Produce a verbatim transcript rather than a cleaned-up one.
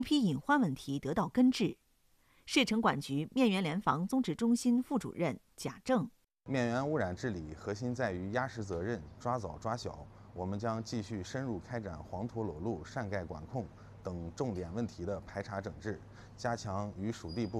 批隐患问题得到根治。市城管局面源联防综治中心副主任贾正： 面源污染治理核心在于压实责任、抓早抓小。我们将继续深入开展黄土裸露、善盖管控等重点问题的排查整治，加强与属地部